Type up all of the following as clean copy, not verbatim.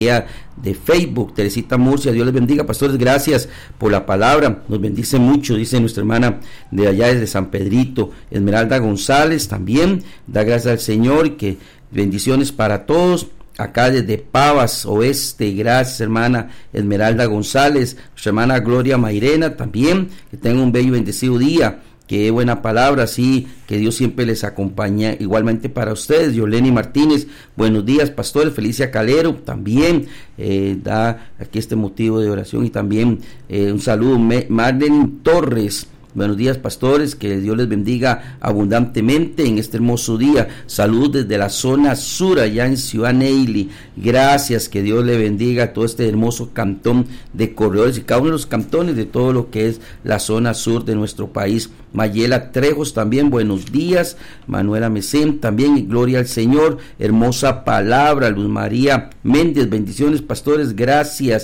de Facebook. Teresita Murcia, Dios les bendiga, pastores, gracias por la palabra, nos bendice mucho, dice nuestra hermana de allá desde San Pedrito. Esmeralda González también da gracias al Señor y que bendiciones para todos. Acá desde Pavas Oeste, gracias hermana Esmeralda González. Nuestra hermana Gloria Mairena también, que tengan un bello y bendecido día. Qué buena palabra, sí, que Dios siempre les acompaña, igualmente para ustedes. Yoleni Martínez, buenos días, pastores. Felicia Calero también da aquí este motivo de oración, y también un saludo. Marlene Torres, buenos días, pastores, que Dios les bendiga abundantemente en este hermoso día. Saludos desde la zona sur, allá en Ciudad Neily. Gracias, que Dios le bendiga a todo este hermoso cantón de Corredores y cada uno de los cantones de todo lo que es la zona sur de nuestro país. Mayela Trejos también, buenos días. Manuela Mesén también, y gloria al Señor. Hermosa palabra. Luz María Méndez, bendiciones, pastores, gracias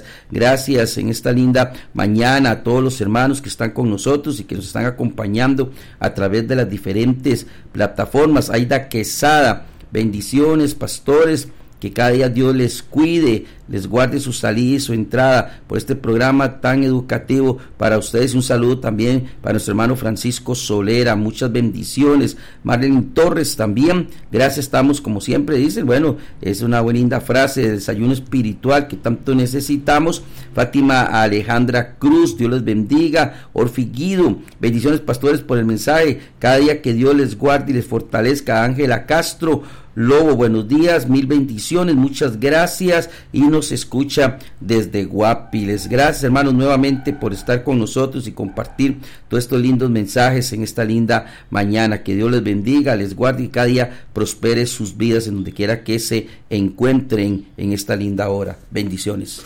en esta linda mañana a todos los hermanos que están con nosotros y que nos están acompañando a través de las diferentes plataformas. Aida Quesada, bendiciones, pastores, que cada día Dios les cuide, les guarde su salida y su entrada por este programa tan educativo para ustedes. Un saludo también para nuestro hermano Francisco Solera, muchas bendiciones. Marlene Torres también, gracias, estamos como siempre, dicen, bueno, es una buena linda frase de desayuno espiritual que tanto necesitamos. Fátima Alejandra Cruz, Dios les bendiga. Orfi Guido, bendiciones, pastores, por el mensaje, cada día que Dios les guarde y les fortalezca. Ángela Castro Lobo, buenos días, mil bendiciones, muchas gracias, y nos escucha desde Guapiles. Gracias, hermanos, nuevamente por estar con nosotros y compartir todos estos lindos mensajes en esta linda mañana. Que Dios les bendiga, les guarde y cada día prospere sus vidas en donde quiera que se encuentren en esta linda hora. Bendiciones.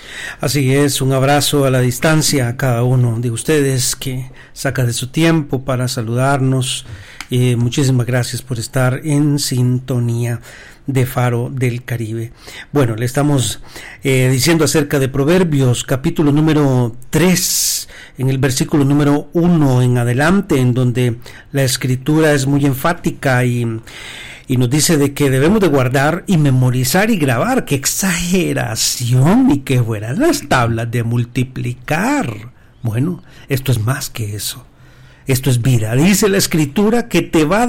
Así es, un abrazo a la distancia a cada uno de ustedes que saca de su tiempo para saludarnos. Muchísimas gracias por estar en sintonía de Faro del Caribe. Bueno, le estamos diciendo acerca de Proverbios, capítulo número 3, en el versículo número 1 en adelante, en donde la escritura es muy enfática y nos dice de que debemos de guardar y memorizar y grabar. ¡Qué exageración! Y qué buenas las tablas de multiplicar. Bueno, esto es más que eso. Esto es vida. Dice la escritura que te va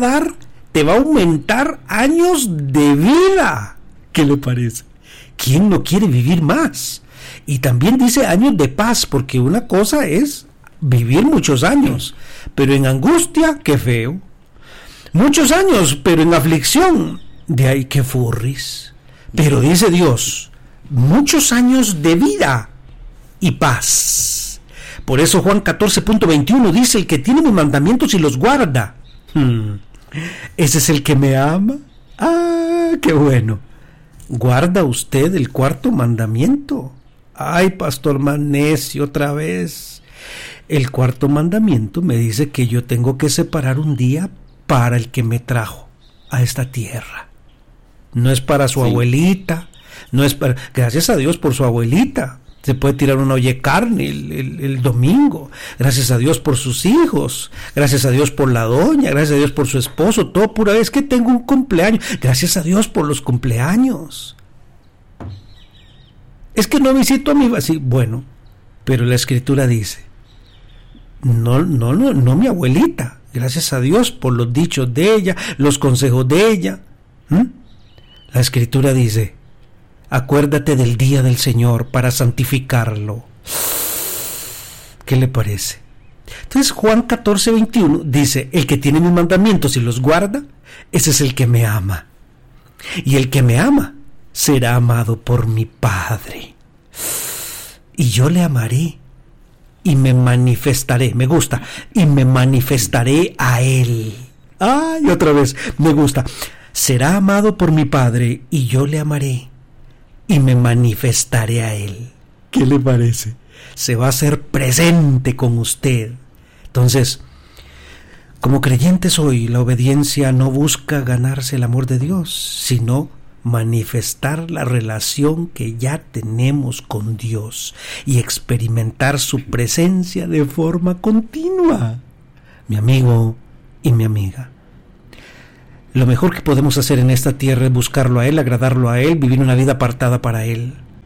a aumentar años de vida. ¿Qué le parece? ¿Quién no quiere vivir más? Y también dice años de paz, porque una cosa es vivir muchos años, pero en angustia, qué feo. Muchos años, pero en aflicción, de ahí que furris. Pero dice Dios, muchos años de vida y paz. Por eso Juan 14.21 dice, el que tiene mis mandamientos y los guarda, ese es el que me ama. ¡Ah, qué bueno! ¿Guarda usted el cuarto mandamiento? ¡Ay, pastor Manesi, otra vez! El cuarto mandamiento me dice que yo tengo que separar un día para el que me trajo a esta tierra. No es para su abuelita, no es para... Gracias a Dios por su abuelita. Se puede tirar una olla de carne el domingo. Gracias a Dios por sus hijos. Gracias a Dios por la doña. Gracias a Dios por su esposo. Todo pura vez que tengo un cumpleaños. Gracias a Dios por los cumpleaños. Es que no visito a mi... Sí, bueno, pero la escritura dice, no mi abuelita. Gracias a Dios por los dichos de ella, los consejos de ella. La escritura dice, acuérdate del día del Señor para santificarlo. ¿Qué le parece? Entonces Juan 14:21 dice, el que tiene mis mandamientos y los guarda, ese es el que me ama. Y el que me ama será amado por mi Padre. Y yo le amaré y me manifestaré, me gusta, y me manifestaré a él. Ay, otra vez, me gusta. Será amado por mi Padre y yo le amaré y me manifestaré a él. ¿Qué le parece? Se va a hacer presente con usted. Entonces, como creyentes hoy, la obediencia no busca ganarse el amor de Dios, sino manifestar la relación que ya tenemos con Dios y experimentar su presencia de forma continua. Mi amigo y mi amiga, lo mejor que podemos hacer en esta tierra es buscarlo a Él, agradarlo a Él, vivir una vida apartada para Él.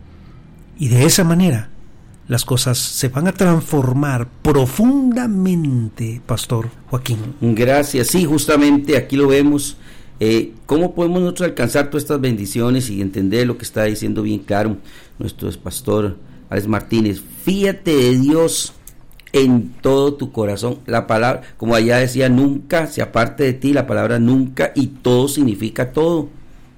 Y de esa manera las cosas se van a transformar profundamente, Pastor Joaquín. Gracias, sí, justamente aquí lo vemos. ¿Cómo podemos nosotros alcanzar todas estas bendiciones y entender lo que está diciendo bien claro nuestro pastor Alex Martínez? Fíate de Dios en todo tu corazón. La palabra, como allá decía, nunca se aparte de ti, la palabra nunca, y todo significa todo.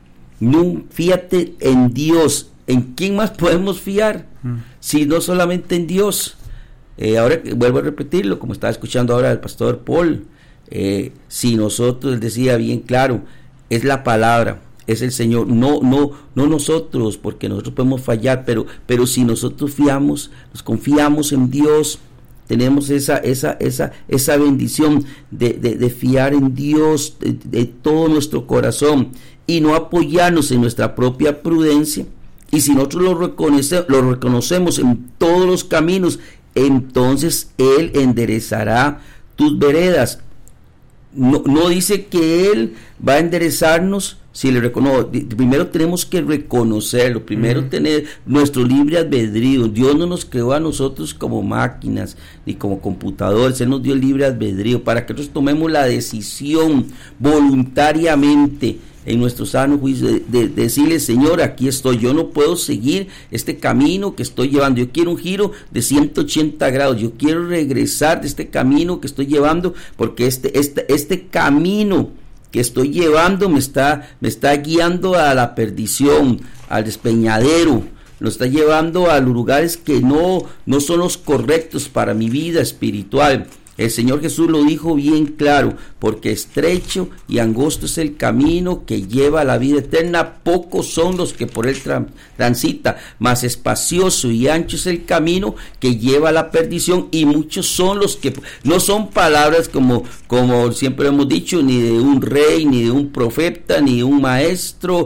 Fíate en Dios. ¿En quién más podemos fiar? Si no solamente en Dios. Ahora vuelvo a repetirlo, como estaba escuchando ahora el pastor Paul. Si nosotros, él decía bien claro, es la palabra, es el Señor, no nosotros, porque nosotros podemos fallar, pero si nosotros nos confiamos en Dios, tenemos esa bendición de fiar en Dios de todo nuestro corazón y no apoyarnos en nuestra propia prudencia. Y si nosotros lo reconocemos en todos los caminos, entonces Él enderezará tus veredas. No dice que Él va a enderezarnos si le reconoce. Primero tenemos que reconocerlo, primero tener nuestro libre albedrío. Dios no nos creó a nosotros como máquinas ni como computadores. Él nos dio el libre albedrío para que nosotros tomemos la decisión voluntariamente en nuestro sano juicio de decirle: Señor, aquí estoy, yo no puedo seguir este camino que estoy llevando, yo quiero un giro de 180 grados, yo quiero regresar de este camino que estoy llevando, porque este camino que estoy llevando me está guiando a la perdición, al despeñadero, nos está llevando a los lugares que no son los correctos para mi vida espiritual. El Señor Jesús lo dijo bien claro: porque estrecho y angosto es el camino que lleva a la vida eterna, pocos son los que por él transita, mas espacioso y ancho es el camino que lleva a la perdición, y muchos son los que... No son palabras como siempre hemos dicho, ni de un rey, ni de un profeta, ni de un maestro,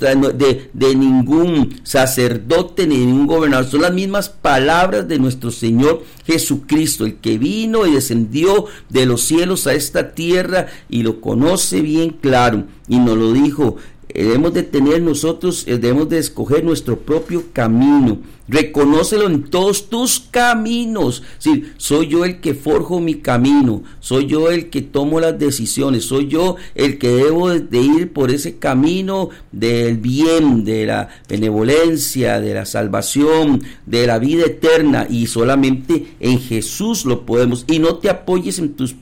de ningún sacerdote, ni de ningún gobernador. Son las mismas palabras de nuestro Señor Jesucristo, el que vino y descendió de los cielos a esta tierra y lo conoce bien claro, y nos lo dijo. Debemos de tener nosotros, debemos de escoger nuestro propio camino. Reconócelo en todos tus caminos. Sí, soy yo el que forjo mi camino, soy yo el que tomo las decisiones, soy yo el que debo de ir por ese camino del bien, de la benevolencia, de la salvación, de la vida eterna, y solamente en Jesús lo podemos. Y no te apoyes en tu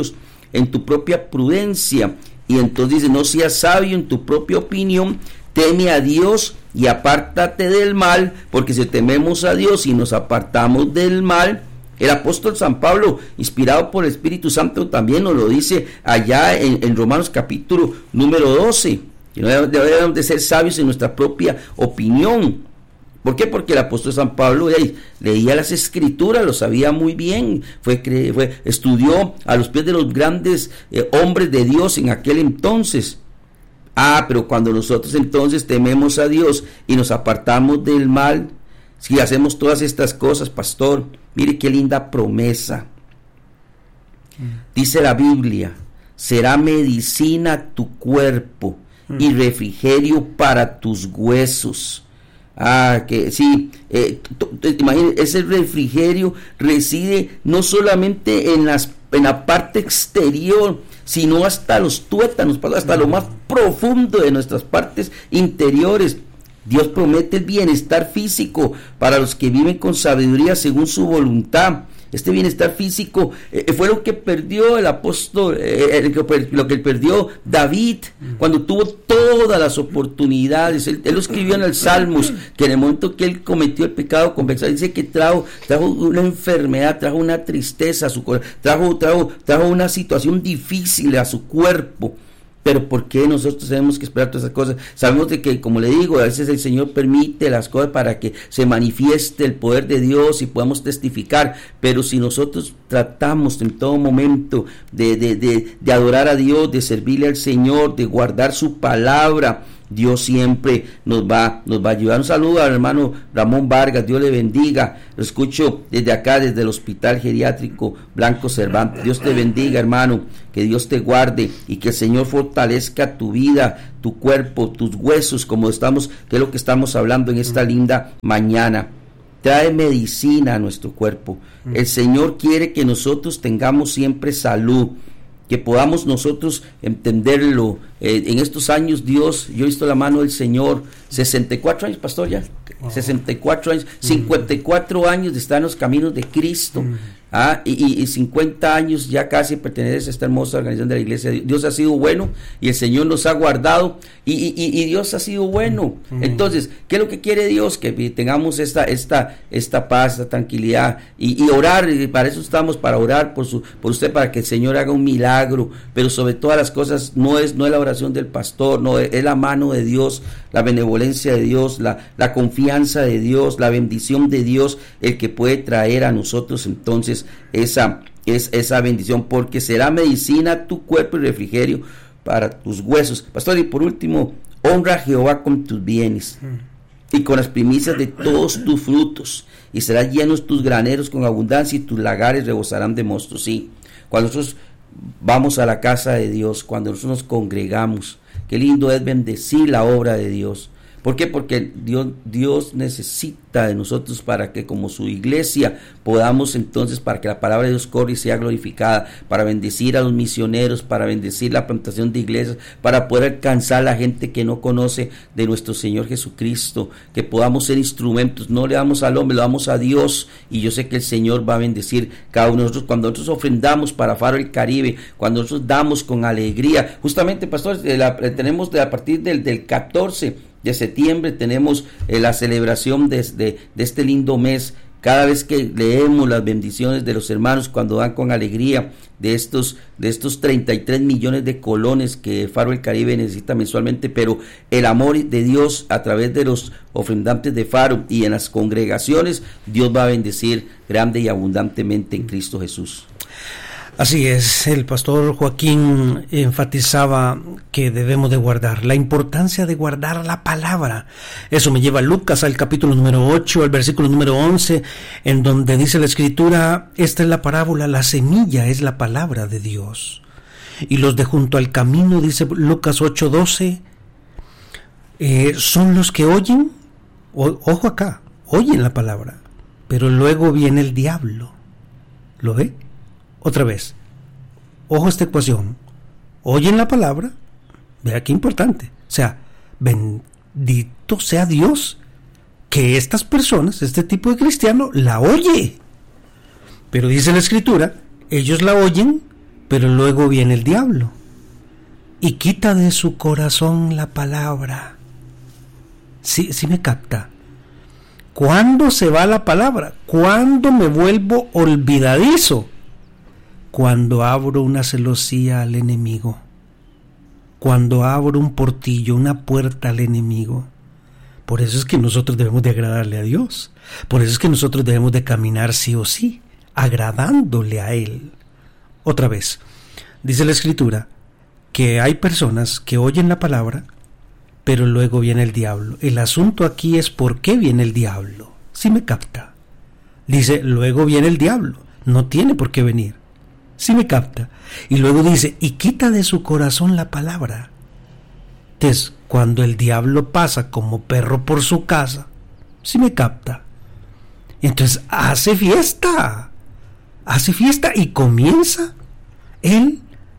propia prudencia. Y entonces dice: no seas sabio en tu propia opinión, teme a Dios y apártate del mal, porque si tememos a Dios y nos apartamos del mal, el apóstol San Pablo, inspirado por el Espíritu Santo, también nos lo dice allá en Romanos capítulo número 12, que no debemos de ser sabios en nuestra propia opinión. ¿Por qué? Porque el apóstol San Pablo leía las escrituras, lo sabía muy bien, estudió a los pies de los grandes hombres de Dios en aquel entonces. Pero cuando nosotros entonces tememos a Dios y nos apartamos del mal, si hacemos todas estas cosas, pastor, mire qué linda promesa. Dice la Biblia: será medicina tu cuerpo y refrigerio para tus huesos. Que sí, imagínate, ese refrigerio reside no solamente en la parte exterior, sino hasta los tuétanos, hasta lo más profundo de nuestras partes interiores. Dios promete el bienestar físico para los que viven con sabiduría según su voluntad. Este bienestar físico fue lo que perdió el apóstol, lo que perdió David cuando tuvo todas las oportunidades. Él lo escribió en el Salmos, que en el momento que él cometió el pecado confesado, dice que trajo una enfermedad, trajo una tristeza a su corazón, trajo una situación difícil a su cuerpo. Pero ¿por qué nosotros tenemos que esperar todas esas cosas? Sabemos de que, como le digo, a veces el Señor permite las cosas para que se manifieste el poder de Dios y podamos testificar. Pero si nosotros tratamos en todo momento de adorar a Dios, de servirle al Señor, de guardar su palabra, Dios siempre nos va a ayudar. Un saludo al hermano Ramón Vargas, Dios le bendiga. Lo escucho desde acá, desde el Hospital Geriátrico Blanco Cervantes. Dios te bendiga, hermano, que Dios te guarde y que el Señor fortalezca tu vida, tu cuerpo, tus huesos, que es lo que estamos hablando en esta linda mañana. trae medicina a nuestro cuerpo. El Señor quiere que nosotros tengamos siempre salud, que podamos nosotros entenderlo. En estos años Dios, yo he visto la mano del Señor, 64 años, pastor, ya, 64 años, 54 años de estar en los caminos de Cristo, y 50 años ya casi pertenece a esta hermosa organización de la iglesia. Dios ha sido bueno y el Señor nos ha guardado, y Dios ha sido bueno. Entonces, ¿qué es lo que quiere Dios? Que tengamos esta paz, esta tranquilidad, y orar. Y para eso estamos, para orar por usted, para que el Señor haga un milagro. Pero sobre todas las cosas, no es la oración del pastor, no, es la mano de Dios, la benevolencia de Dios, la confianza de Dios, la bendición de Dios, el que puede traer a nosotros entonces esa bendición, porque será medicina tu cuerpo y refrigerio para tus huesos. Pastor, y por último, honra a Jehová con tus bienes y con las primicias de todos tus frutos, y serán llenos tus graneros con abundancia, y tus lagares rebosarán de mosto. Sí, cuando nosotros vamos a la casa de Dios, cuando nosotros nos congregamos, qué lindo es bendecir la obra de Dios. ¿Por qué? Porque Dios necesita de nosotros para que, como su iglesia, podamos entonces, para que la palabra de Dios corra y sea glorificada, para bendecir a los misioneros, para bendecir la plantación de iglesias, para poder alcanzar a la gente que no conoce de nuestro Señor Jesucristo, que podamos ser instrumentos. No le damos al hombre, le damos a Dios, y yo sé que el Señor va a bendecir cada uno de nosotros. Cuando nosotros ofrendamos para Faro del Caribe, cuando nosotros damos con alegría, justamente, pastor, tenemos a partir del 14 de septiembre tenemos la celebración de este lindo mes. Cada vez que leemos las bendiciones de los hermanos cuando dan con alegría de estos 33 millones de colones que Faro del Caribe necesita mensualmente, pero el amor de Dios a través de los ofrendantes de Faro y en las congregaciones, Dios va a bendecir grande y abundantemente en Cristo Jesús. Así es, el pastor Joaquín enfatizaba que debemos de guardar, la importancia de guardar la palabra. Eso me lleva a Lucas, al capítulo número 8, al versículo número 11, en donde dice la Escritura, esta es la parábola, la semilla es la palabra de Dios. Y los de junto al camino, dice Lucas 8:12, son los que oyen, ojo acá, oyen la palabra, pero luego viene el diablo. ¿Lo ve? Otra vez, ojo a esta ecuación, oyen la palabra, vea qué importante, o sea, bendito sea Dios que estas personas, este tipo de cristiano, la oye, pero dice la Escritura, ellos la oyen, pero luego viene el diablo y quita de su corazón la palabra. Sí me capta. ¿Cuándo se va la palabra? ¿Cuándo me vuelvo olvidadizo? Cuando abro una celosía al enemigo, cuando abro un portillo, una puerta al enemigo. Por eso es que nosotros debemos de agradarle a Dios, por eso es que nosotros debemos de caminar sí o sí, agradándole a Él. Otra vez, dice la Escritura que hay personas que oyen la palabra, pero luego viene el diablo. El asunto aquí es por qué viene el diablo. ¿Sí me capta? Dice, luego viene el diablo, no tiene por qué venir. ¿Sí me capta? Y luego dice, y quita de su corazón la palabra. Entonces, cuando el diablo pasa como perro por su casa, ¿sí me capta? Entonces hace fiesta y comienza él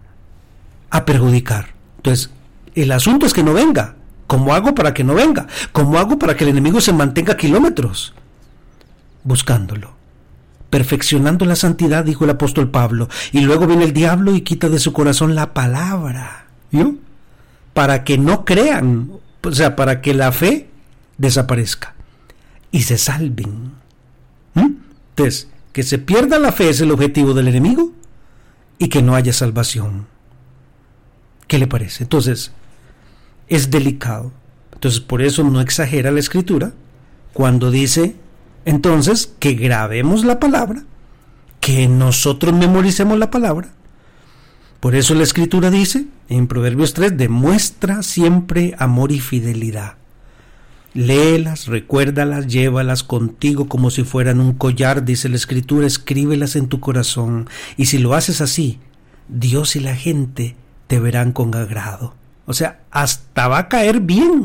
a perjudicar. Entonces, el asunto es que no venga. ¿Cómo hago para que no venga? ¿Cómo hago para que el enemigo se mantenga a kilómetros? Buscándolo. Perfeccionando la santidad, dijo el apóstol Pablo, y luego viene el diablo y quita de su corazón la palabra, ¿vio? Para que no crean, o sea, para que la fe desaparezca y se salven. Entonces, que se pierda la fe es el objetivo del enemigo y que no haya salvación. ¿Qué le parece? Entonces, es delicado. Entonces, por eso no exagera la Escritura cuando dice entonces que grabemos la palabra, que nosotros memoricemos la palabra. Por eso la Escritura dice en Proverbios 3, demuestra siempre amor y fidelidad. Léelas, recuérdalas, llévalas contigo como si fueran un collar, dice la Escritura, escríbelas en tu corazón. Y si lo haces así, Dios y la gente te verán con agrado. O sea, hasta va a caer bien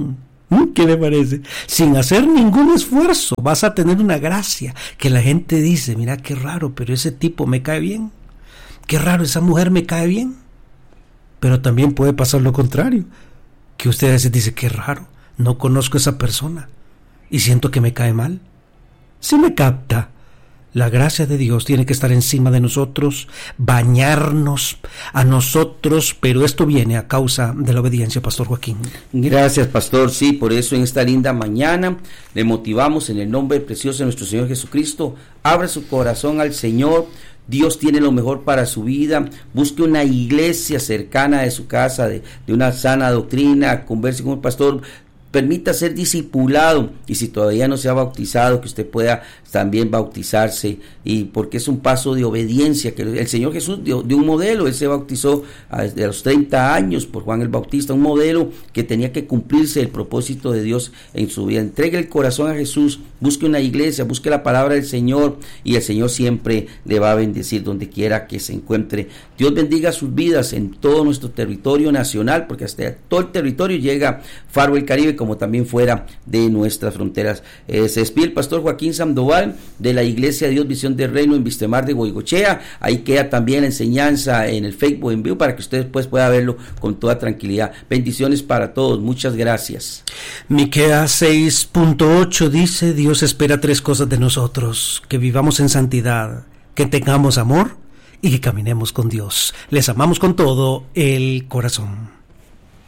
¿Qué le parece? Sin hacer ningún esfuerzo vas a tener una gracia que la gente dice, mira qué raro, pero ese tipo me cae bien. Qué raro, esa mujer me cae bien. Pero también puede pasar lo contrario, que usted a veces dice, qué raro, no conozco a esa persona y siento que me cae mal. ¿Sí me capta? La gracia de Dios tiene que estar encima de nosotros, bañarnos a nosotros, pero esto viene a causa de la obediencia, Pastor Joaquín. Gracias, Pastor. Sí, por eso en esta linda mañana le motivamos en el nombre precioso de nuestro Señor Jesucristo. Abra su corazón al Señor. Dios tiene lo mejor para su vida. Busque una iglesia cercana de su casa, de una sana doctrina, converse con un pastor. Permita ser discipulado, y si todavía no se ha bautizado, que usted pueda también bautizarse, y porque es un paso de obediencia que el Señor Jesús dio un modelo. Él se bautizó a los 30 años por Juan el Bautista, un modelo que tenía que cumplirse el propósito de Dios en su vida. Entregue el corazón a Jesús, busque una iglesia, busque la palabra del Señor, y el Señor siempre le va a bendecir donde quiera que se encuentre. Dios bendiga sus vidas en todo nuestro territorio nacional, porque hasta todo el territorio llega Faro el Caribe, como también fuera de nuestras fronteras. Se despide el Pastor Joaquín Sandoval de la Iglesia de Dios Visión del Reino en Vistemar de Goigochea. Ahí queda también la enseñanza en el Facebook en vivo para que usted después pueda verlo con toda tranquilidad. Bendiciones para todos, muchas gracias. Miqueas 6.8 dice: Dios espera 3 cosas de nosotros: que vivamos en santidad, que tengamos amor y que caminemos con Dios. Les amamos con todo el corazón.